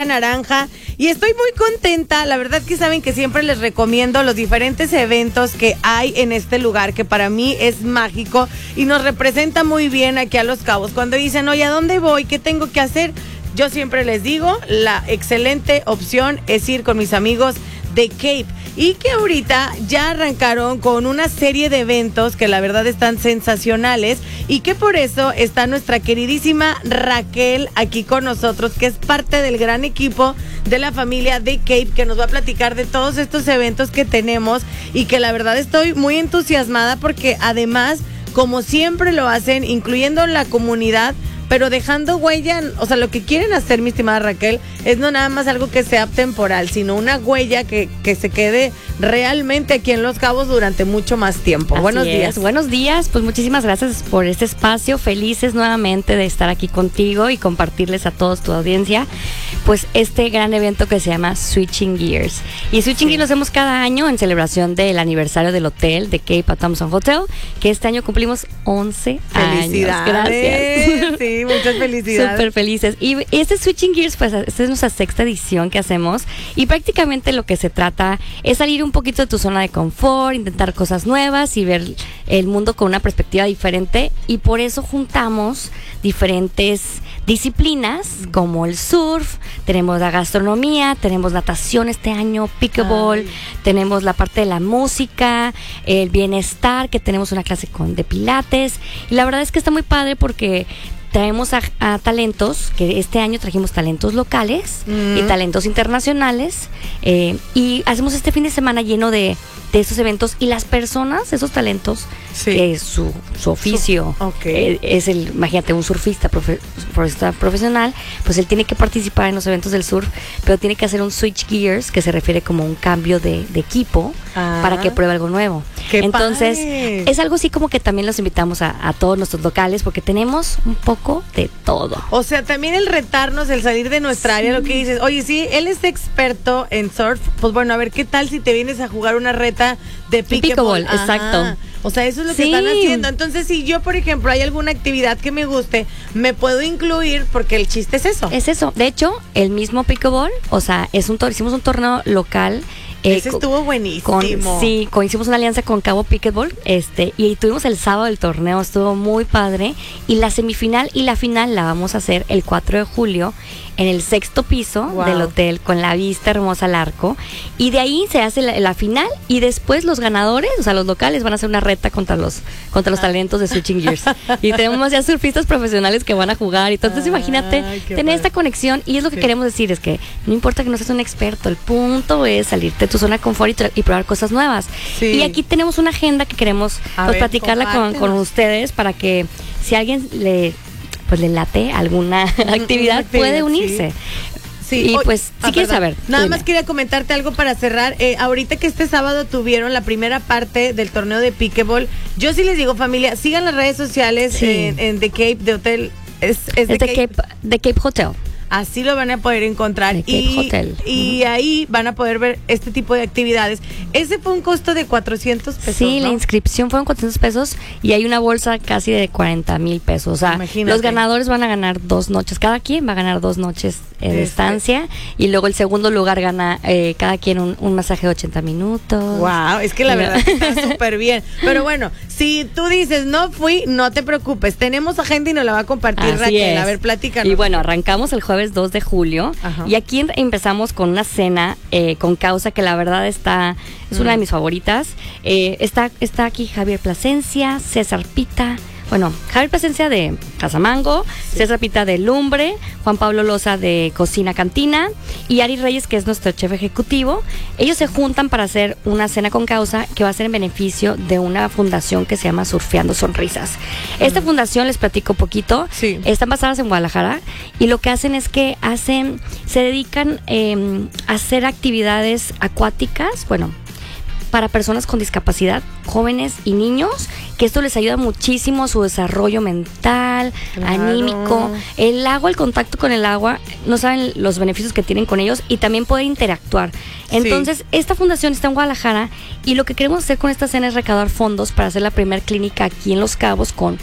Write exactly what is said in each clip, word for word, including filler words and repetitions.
naranja y estoy muy contenta. La verdad que saben que siempre les recomiendo los diferentes eventos que hay en este lugar, que para mí es mágico y nos representa muy bien aquí a Los Cabos. Cuando dicen, oye, ¿a dónde voy? ¿Qué tengo que hacer? Yo siempre les digo, la excelente opción es ir con mis amigos de Cape, y que ahorita ya arrancaron con una serie de eventos que la verdad están sensacionales, y que por eso está nuestra queridísima Raquel aquí con nosotros, que es parte del gran equipo de la familia de Cape, que nos va a platicar de todos estos eventos que tenemos, y que la verdad estoy muy entusiasmada porque además, como siempre lo hacen, incluyendo la comunidad, pero dejando huella. O sea, lo que quieren hacer, mi estimada Raquel, es no nada más algo que sea temporal, sino una huella que, que se quede realmente aquí en Los Cabos durante mucho más tiempo. Así Buenos es. días. Buenos días, pues muchísimas gracias por este espacio, felices nuevamente de estar aquí contigo y compartirles a todos tu audiencia, pues este gran evento que se llama Switching Gears. Y Switching sí. Gears lo hacemos cada año en celebración del aniversario del hotel de Cape at Thompson Hotel, que este año cumplimos once Felicidades. años. Gracias. Sí, muchas felicidades. Súper felices. Y este Switching Gears, pues esta es nuestra sexta edición que hacemos, y prácticamente lo que se trata es salir un poquito de tu zona de confort, intentar cosas nuevas y ver el mundo con una perspectiva diferente, y por eso juntamos diferentes disciplinas como el surf, tenemos la gastronomía, tenemos natación este año, pickleball, Ay. tenemos la parte de la música, el bienestar, que tenemos una clase con de pilates, y la verdad es que está muy padre porque traemos a, a talentos, que este año trajimos talentos locales mm. y talentos internacionales, eh, y hacemos este fin de semana lleno de, de esos eventos, y las personas, esos talentos, sí. que su, su oficio su, okay. eh, es el, imagínate, un surfista profe, surfista profesional, pues él tiene que participar en los eventos del surf, pero tiene que hacer un switch gears, que se refiere como un cambio de, de equipo ah. para que pruebe algo nuevo. Qué Entonces, padre. Es algo así como que también los invitamos a, a todos nuestros locales, porque tenemos un poco de todo. O sea, también el retarnos, el salir de nuestra sí. área, lo que dices, oye, sí, él es experto en surf, pues bueno, a ver, ¿qué tal si te vienes a jugar una reta de pickleball? Exacto. O sea, eso es lo que sí. están haciendo. Entonces, si yo, por ejemplo, hay alguna actividad que me guste, me puedo incluir, porque el chiste es eso. Es eso. De hecho, el mismo pickleball, o sea, es un tor- hicimos un torneo local. Eh, Ese estuvo buenísimo. Con, sí, con, hicimos una alianza con Cabo Pickleball, este, y tuvimos el sábado el torneo, estuvo muy padre, y la semifinal y la final la vamos a hacer el cuatro de julio en el sexto piso wow. del hotel, con la vista hermosa al arco, y de ahí se hace la, la final, y después los ganadores, o sea, los locales van a hacer una reta contra los contra los talentos de Switching Gears, y tenemos ya surfistas profesionales que van a jugar, y entonces ah, imagínate tener padre. esta conexión, y es lo que sí. queremos decir, es que no importa que no seas un experto, el punto es salirte de tu zona de confort y, tra- y probar cosas nuevas. Sí. Y aquí tenemos una agenda que queremos pues, ver, platicarla con, con ustedes, para que si alguien le pues le late alguna actividad, puede unirse. Sí. Sí. Y pues, si ah, quieres saber. Nada dime. más quería comentarte algo para cerrar. Eh, ahorita que este sábado tuvieron la primera parte del torneo de pickleball, yo sí les digo, familia, sigan las redes sociales sí. en, en The Cape, de hotel. Es, es, es The, Cape, Cape, The Cape Hotel. Así lo van a poder encontrar y, Hotel. y uh-huh. ahí van a poder ver este tipo de actividades. Ese fue un costo de cuatrocientos pesos. Sí, ¿no? La inscripción fueron cuatrocientos pesos y hay una bolsa casi de cuarenta mil pesos. O sea, Imagínate. los ganadores van a ganar dos noches. Cada quien va a ganar dos noches eh, de estancia, y luego el segundo lugar gana eh, cada quien un, un masaje de ochenta minutos. Wow, es que la verdad está súper bien. Pero bueno, si tú dices no fui, no te preocupes. Tenemos agenda y nos la va a compartir Así Raquel. Es. A ver, platícanos. Y bueno, arrancamos el jueves dos de julio. Ajá. Y aquí empezamos con una cena eh, con causa que la verdad está es mm. una de mis favoritas. Eh, está, está aquí Javier Plasencia, César Pita. Bueno, Javier Plasencia de Casamango, sí. César Pita de Lumbre, Juan Pablo Loza de Cocina Cantina y Ari Reyes, que es nuestro chef ejecutivo. Ellos se juntan para hacer una cena con causa que va a ser en beneficio de una fundación que se llama Surfeando Sonrisas. Mm. Esta fundación, les platico un poquito, sí. están basadas en Guadalajara, y lo que hacen es que hacen, se dedican eh, a hacer actividades acuáticas, bueno, para personas con discapacidad, jóvenes y niños, que esto les ayuda muchísimo a su desarrollo mental, claro. anímico. El agua, el contacto con el agua, no saben los beneficios que tienen con ellos, y también poder interactuar. Entonces, sí. esta fundación está en Guadalajara, y lo que queremos hacer con esta cena es recaudar fondos para hacer la primera clínica aquí en Los Cabos con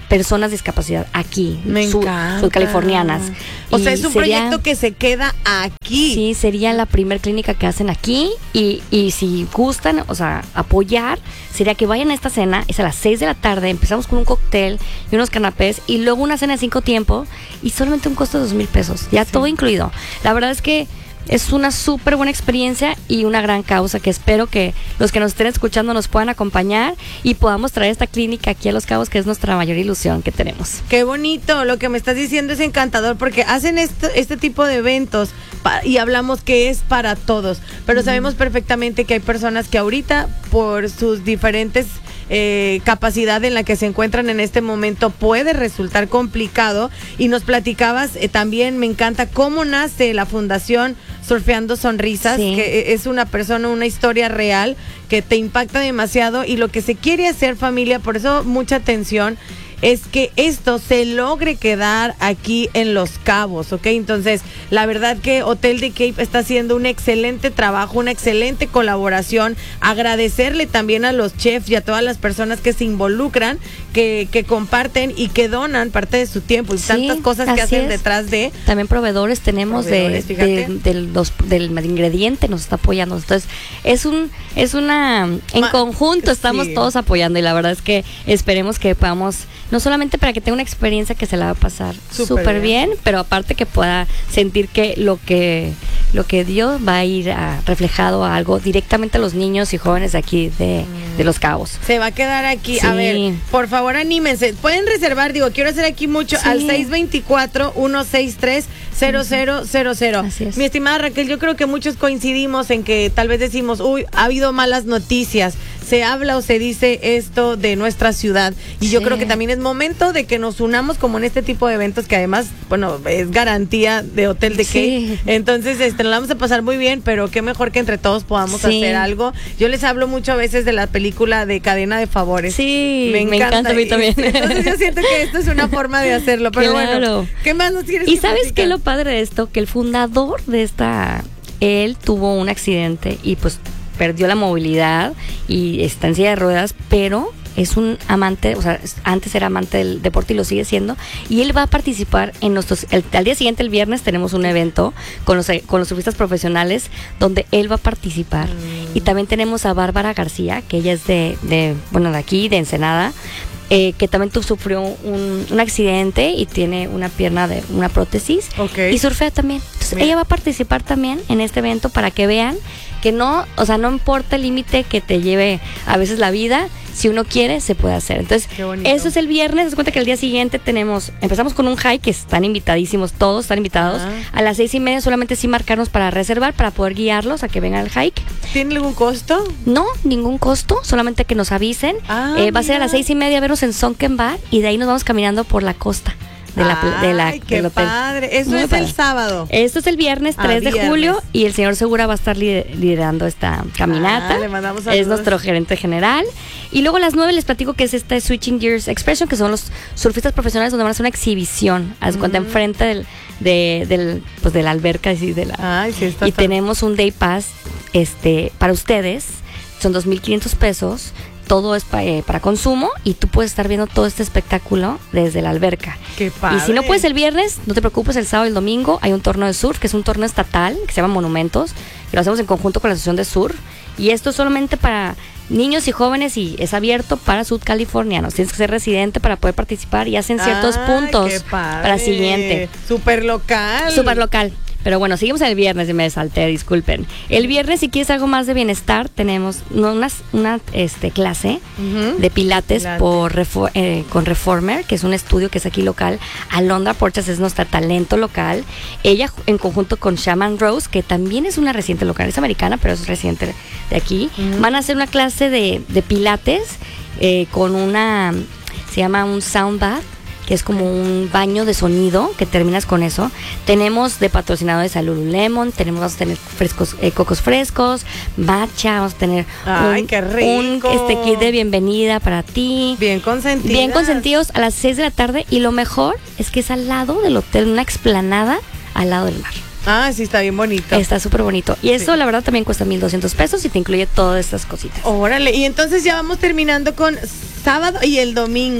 personas de discapacidad aquí, Me su, encanta. sudcalifornianas. O Y sea, es un sería- proyecto que se queda aquí. Sí, sería la primer clínica que hacen aquí y, y si gustan, o sea, apoyar, sería que vayan a esta cena, es a las seis de la tarde, empezamos con un cóctel y unos canapés y luego una cena de cinco tiempo y solamente un costo de dos mil pesos, ya Sí. todo incluido. La verdad es que es una súper buena experiencia y una gran causa que espero que los que nos estén escuchando nos puedan acompañar y podamos traer esta clínica aquí a Los Cabos, que es nuestra mayor ilusión que tenemos. Qué bonito, lo que me estás diciendo es encantador porque hacen este, este tipo de eventos pa- y hablamos que es para todos, pero sabemos perfectamente que hay personas que ahorita por sus diferentes eh, capacidad en la que se encuentran en este momento puede resultar complicado y nos platicabas eh, también, me encanta cómo nace la fundación Surfeando Sonrisas, Sí. que es una persona, una historia real que te impacta demasiado y lo que se quiere hacer, familia, por eso mucha atención, es que esto se logre quedar aquí en Los Cabos, ¿ok? Entonces, la verdad que Hotel de Cape está haciendo un excelente trabajo, una excelente colaboración. Agradecerle también a los chefs y a todas las personas que se involucran, que, que comparten y que donan parte de su tiempo y Sí, tantas cosas que así hacen es. detrás de... También proveedores tenemos Proveedores, de, fíjate. de- de los, del ingrediente, nos está apoyando. Entonces, es un es una en Ma- conjunto estamos sí. todos apoyando y la verdad es que esperemos que podamos, no solamente para que tenga una experiencia que se la va a pasar Súper súper bien. bien, pero aparte que pueda sentir que lo que lo que dio va a ir a- reflejado a algo directamente a los niños y jóvenes de aquí de, de Los Cabos. Se va a quedar aquí. A Sí. ver, por favor, anímense. Pueden reservar, digo, quiero hacer aquí mucho Sí. al seis dos cuatro, uno seis tres, cero cero cero cero. Así es. Mi estimada Raquel, yo creo que muchos coincidimos en que tal vez decimos, uy, ha habido malas noticias. Se habla o se dice esto de nuestra ciudad. Y yo Sí. creo que también es momento de que nos unamos como en este tipo de eventos que además, bueno, es garantía de Hotel de Sí. Cape. Entonces, este, nos la vamos a pasar muy bien, pero qué mejor que entre todos podamos Sí. hacer algo. Yo les hablo mucho a veces de la película de Cadena de Favores. Sí, me encanta a mí también. Entonces yo siento que esto es una forma de hacerlo, pero bueno, Claro. ¿qué más nos quieres ¿Y que sabes platicar? qué es lo padre de esto? Que el fundador de esta, él tuvo un accidente y pues perdió la movilidad y está en silla de ruedas, pero es un amante, o sea, es- antes era amante del deporte y lo sigue siendo, y él va a participar en nuestros, el- al día siguiente, el viernes, tenemos un evento con los, con los surfistas profesionales donde él va a participar. Mm. Y también tenemos a Bárbara García, que ella es de, de bueno, de aquí, de Ensenada, eh, que también tu- sufrió un, un accidente y tiene una pierna de una prótesis Ok. y surfea también. Entonces Mira. ella va a participar también en este evento para que vean que no, o sea, no importa el límite que te lleve a veces la vida, si uno quiere, se puede hacer. Entonces, Qué bonito. eso es el viernes. Haz cuenta que el día siguiente tenemos, empezamos con un hike, que están invitadísimos, todos están invitados. Ah. A las seis y media solamente sí marcarnos para reservar, para poder guiarlos a que vengan al hike. ¿Tiene algún costo? No, ningún costo, solamente que nos avisen. Ah, Eh, va a ser a mira. las seis y media vernos en Sunken Bar y de ahí nos vamos caminando por la costa de la, pla- de la Ay, qué del hotel. padre. Eso Muy es padre. el sábado. Esto es el viernes Ah, tres de viernes. julio y el señor Segura va a estar lider- liderando esta caminata. Ah, le mandamos es saludos. nuestro gerente general. Y luego a las nueve les platico que es esta Switching Gears Expression, que son los surfistas profesionales donde van a hacer una exhibición. Haz Mm. cuenta enfrente del, de, del, pues de la alberca así de la. Ay, sí, está Y tan- tenemos un day pass este para ustedes. Son dos mil quinientos pesos. Todo es pa- eh, para consumo y tú puedes estar viendo todo este espectáculo desde la alberca. Qué padre. Y si no puedes el viernes, no te preocupes, el sábado y el domingo hay un torneo de surf, que es un torneo estatal, que se llama Monumentos, que lo hacemos en conjunto con la Asociación de Surf. Y esto es solamente para niños y jóvenes y es abierto para sudcalifornianos. Tienes que ser residente para poder participar y hacen ciertos Ay, puntos qué padre. para siguiente. Súper local. Súper local. Pero bueno, seguimos el viernes y me salté, disculpen. El viernes, si quieres algo más de bienestar, tenemos no, una, una este, clase Ujú. de pilates, Pilates. por refor- eh, con Reformer, que es un estudio que es aquí local. Alondra Porchas es nuestra talento local. Ella en conjunto con Shaman Rose, que también es una residente local, es americana, pero es residente de aquí. Ujú. Van a hacer una clase de, de pilates eh, con una, se llama un sound bath, que es como un baño de sonido, que terminas con eso. Tenemos de patrocinadores a Lululemon, tenemos, vamos a tener frescos, eh, cocos frescos, matcha, vamos a tener Ay, un, qué rico. un este kit de bienvenida para ti. Bien consentidas. Bien consentidos a las seis de la tarde y lo mejor es que es al lado del hotel, una explanada al lado del mar. Ah, sí, está bien bonito. Está súper bonito. Y eso Sí. la verdad también cuesta mil doscientos pesos y te incluye todas estas cositas. Órale, y entonces ya vamos terminando con sábado y el domingo.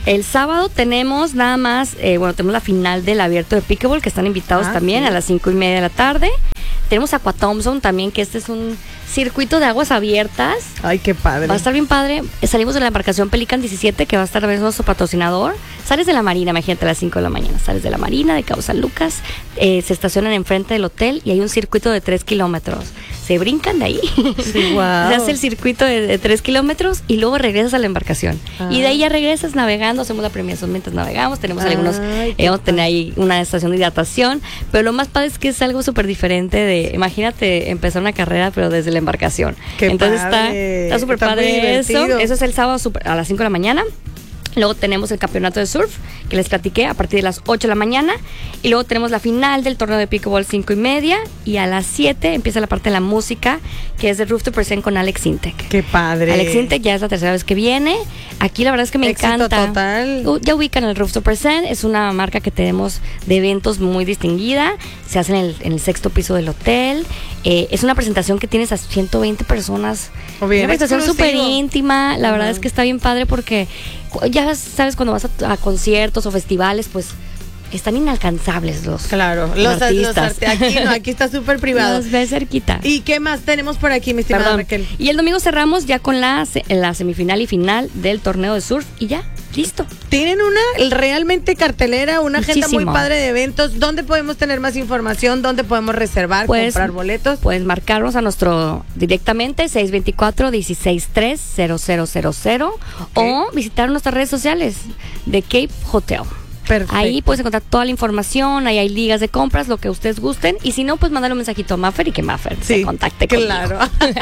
El sábado tenemos nada más, eh, bueno, tenemos la final del abierto de Pickleball, que están invitados ah, también sí. a las cinco y media de la tarde. Tenemos Aqua Thompson también, que este es un circuito de aguas abiertas. Ay, qué padre. Va a estar bien padre. Salimos de la embarcación Pelican diecisiete, que va a estar también nuestro patrocinador. Sales de la Marina, imagínate, a las cinco de la mañana. Sales de la Marina, de Cabo San Lucas, eh, se estacionan enfrente del hotel y hay un circuito de tres kilómetros. Se brincan de ahí. Sí, wow. Se hace el circuito de, de tres kilómetros y luego regresas a la embarcación. Ah. Y de ahí ya regresas navegando, hacemos la premiación mientras navegamos. Tenemos Ay, algunos, eh, vamos a tener ahí una estación de hidratación. Pero lo más padre es que es algo súper diferente de, imagínate, empezar una carrera, pero desde la embarcación. Qué Entonces padre. está súper padre eso. Eso es el sábado super, a las cinco de la mañana. Luego tenemos el campeonato de surf, que les platiqué, a partir de las ocho de la mañana. Y luego tenemos la final del torneo de Pickleball, cinco y media. Y a las siete empieza la parte de la música, que es de Roof to Present con Alex Sintek. ¡Qué padre! Alex Sintek ya es la tercera vez que viene. Aquí la verdad es que me Éxito encanta. Total. Uh, ya ubican el Roof to Present. Es una marca que tenemos de eventos muy distinguida. Se hace en el, en el sexto piso del hotel. Eh, es una presentación que tienes a ciento veinte personas. O bien una presentación súper íntima. La uh-huh. verdad es que está bien padre porque ya sabes, cuando vas a, a conciertos o festivales, pues están inalcanzables los, claro, los, los artistas. Los aquí no, aquí está súper privado. Los ves cerquita. ¿Y qué más tenemos por aquí, mi estimada Perdón. Raquel? Y el domingo cerramos ya con la, la semifinal y final del torneo de surf y ya, listo. Tienen una realmente cartelera, una Muchísimo. agenda muy padre de eventos. ¿Dónde podemos tener más información? ¿Dónde podemos reservar, pues, comprar boletos? Puedes marcarnos a nuestro directamente seis dos cuatro, uno seis tres, cero cero cero cero okay. o visitar nuestras redes sociales de Cape Hotel. Perfecto. Ahí puedes encontrar toda la información, ahí hay ligas de compras, lo que ustedes gusten. Y si no, pues mándale un mensajito a Maffer y que Maffer sí, se contacte conmigo. Claro.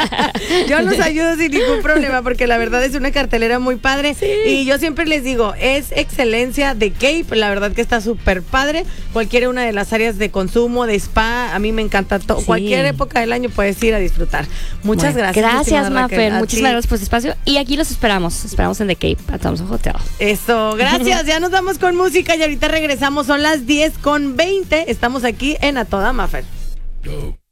Yo los ayudo sin ningún problema porque la verdad es una cartelera muy padre. Sí. Y yo siempre les digo, es excelencia de Cape. La verdad que está súper padre. Cualquiera una de las áreas de consumo, de spa, a mí me encanta todo. Sí. Cualquier época del año puedes ir a disfrutar. Muchas bueno, gracias. Gracias, Maffer. Muchísimas gracias por su espacio. Y aquí los esperamos. Esperamos en The Cape, a Thompson Hotel. Eso, gracias. Ya nos vamos con música y ahorita regresamos. Son las diez con veinte. Estamos aquí en A Toda Maffer.